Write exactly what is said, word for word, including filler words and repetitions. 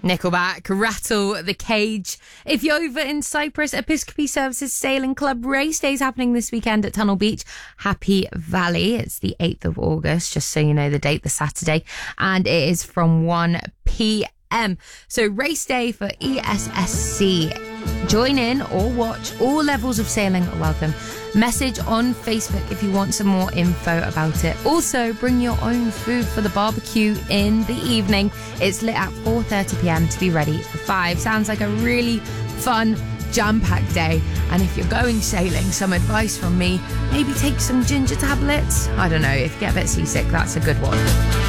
Nickelback, Rattle the Cage. If you're over in Cyprus, Episcopi Services Sailing Club race day is happening this weekend at Tunnel Beach, Happy Valley. It's the eighth of August, just so you know the date, the Saturday, and it is from one p.m. So race day for E S S C. Join in or watch. All levels of sailing are welcome. Message on Facebook if you want some more info about it. Also, bring your own food for the barbecue in the evening. It's lit at four thirty p.m. to be ready for five. Sounds like a really fun, jam-packed day. And if you're going sailing, some advice from me, maybe take some ginger tablets. I don't know, if you get a bit seasick, that's a good one.